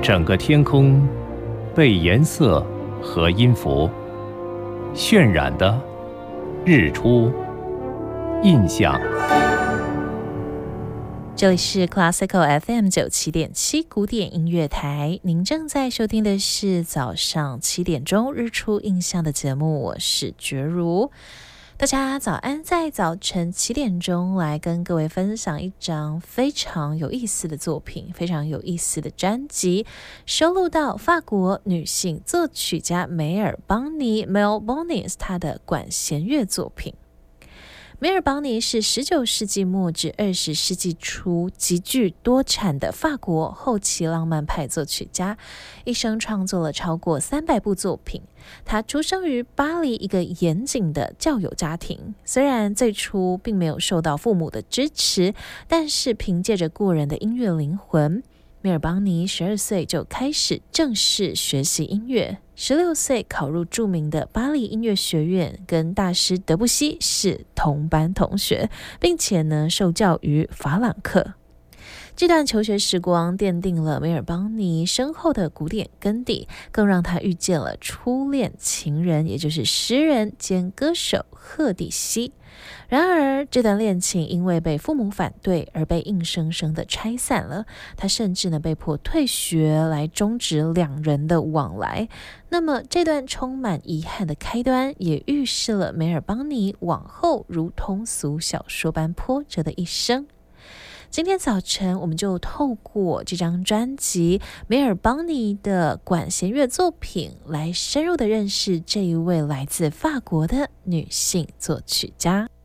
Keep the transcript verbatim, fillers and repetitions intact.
整个天空被颜色和音符渲染的日出印象。 这里是 Classical F M 九七点七古典音乐台，您正在收听的是早上七点钟日出印象的节目，我是觉如。大家早安，在早晨七点钟来跟各位分享一张非常有意思的作品，非常有意思的专辑，收录到法国女性作曲家梅尔邦尼 Mel Bonis 她的管弦乐作品。梅尔邦尼是十九世纪末至二十世纪初极具多产的法国后期浪漫派作曲家，一生创作了超过三百部作品。他出生于巴黎一个严谨的教友家庭，虽然最初并没有受到父母的支持，但是凭借着过人的音乐灵魂，梅尔邦尼十二岁就开始正式学习音乐，十六岁考入著名的巴黎音乐学院，跟大师德布西是同班同学，并且呢受教于法朗克。这段求学时光奠定了梅尔邦尼深厚的古典根底，更让他遇见了初恋情人，也就是诗人兼歌手赫蒂西。然而这段恋情因为被父母反对而被硬生生的拆散了，他甚至呢被迫退学来终止两人的往来。那么这段充满遗憾的开端也预示了梅尔邦尼往后如通俗小说般波折的一生。今天早晨我们就透过这张专辑梅尔邦尼的管弦乐作品来深入的认识这一位来自法国的女性作曲家。